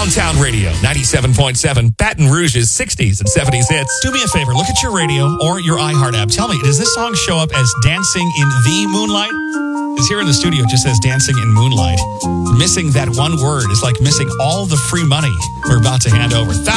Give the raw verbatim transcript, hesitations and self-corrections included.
Downtown Radio, ninety-seven point seven, Baton Rouge's sixties and seventies hits. Do me a favor, look at your radio or your iHeart app. Tell me, does this song show up as Dancing in the Moonlight? Because here in the studio, it just says Dancing in Moonlight. Missing that one word is like missing all the free money we're about to hand over.